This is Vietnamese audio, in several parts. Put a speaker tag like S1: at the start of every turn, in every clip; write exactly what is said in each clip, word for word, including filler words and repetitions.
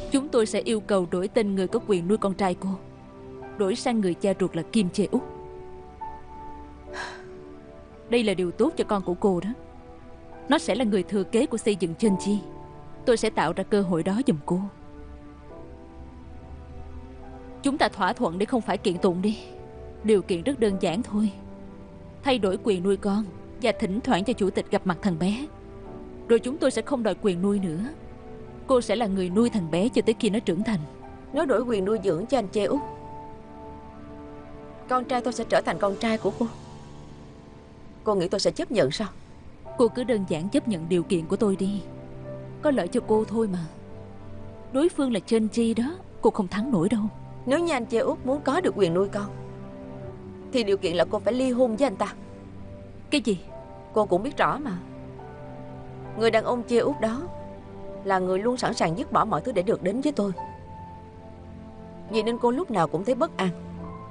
S1: Chúng tôi sẽ yêu cầu đổi tên người có quyền nuôi con trai cô, đổi sang người cha ruột là Kim Chê Úc. Đây là điều tốt cho con của cô đó. Nó sẽ là người thừa kế của xây dựng Chunji. Tôi sẽ tạo ra cơ hội đó giùm cô. Chúng ta thỏa thuận để không phải kiện tụng đi. Điều kiện rất đơn giản thôi. Thay đổi quyền nuôi con và thỉnh thoảng cho chủ tịch gặp mặt thằng bé. Rồi chúng tôi sẽ không đòi quyền nuôi nữa. Cô sẽ là người nuôi thằng bé cho tới khi nó trưởng thành.
S2: Nếu đổi quyền nuôi dưỡng cho anh Chê Úc, con trai tôi sẽ trở thành con trai của cô. Cô nghĩ tôi sẽ chấp nhận sao?
S1: Cô cứ đơn giản chấp nhận điều kiện của tôi đi. Có lợi cho cô thôi mà. Đối phương là Chunji đó, cô không thắng nổi đâu.
S2: Nếu như anh Chê Úc muốn có được quyền nuôi con, thì điều kiện là cô phải ly hôn với anh ta.
S1: Cái gì?
S2: Cô cũng biết rõ mà. Người đàn ông Chê Úc đó là người luôn sẵn sàng dứt bỏ mọi thứ để được đến với tôi. Vậy nên cô lúc nào cũng thấy bất an.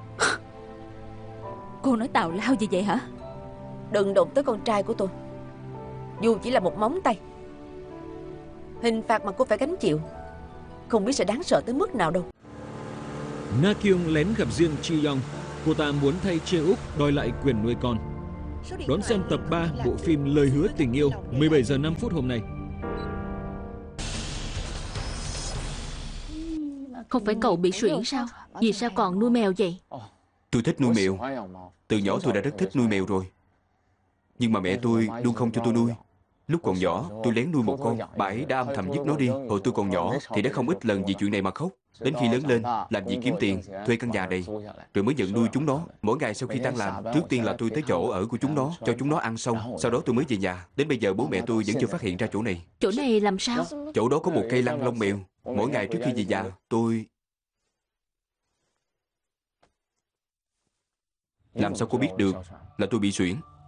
S1: Cô nói tào lao gì vậy hả?
S2: Đừng động tới con trai của tôi. Dù chỉ là một móng tay, hình phạt mà cô phải gánh chịu không biết sẽ đáng sợ tới mức nào đâu.
S3: Na Kyung lén gặp riêng Ji Young. Cô ta muốn thay Chê Úc đòi lại quyền nuôi con. Đón xem tập ba bộ phim Lời hứa tình yêu mười bảy giờ năm phút hôm nay.
S4: Không phải cậu bị suyễn sao? Vì sao còn nuôi mèo vậy?
S5: Tôi thích nuôi mèo. Từ nhỏ tôi đã rất thích nuôi mèo rồi. Nhưng mà mẹ tôi luôn không cho tôi nuôi. Lúc còn nhỏ, tôi lén nuôi một con. Bà ấy đã âm thầm giết nó đi. Hồi tôi còn nhỏ thì đã không ít lần vì chuyện này mà khóc. Đến khi lớn lên, làm việc kiếm tiền, thuê căn nhà này, rồi mới nhận nuôi chúng nó. Mỗi ngày sau khi tan làm, trước tiên là tôi tới chỗ ở của chúng nó, cho chúng nó ăn xong. Sau đó tôi mới về nhà. Đến bây giờ bố mẹ tôi vẫn chưa phát hiện ra chỗ này.
S4: Chỗ này làm sao?
S5: Chỗ đó có một cây lăng lông mèo. Mỗi ngày trước khi về nhà, tôi... Làm sao cô biết được là tôi bị suyễn?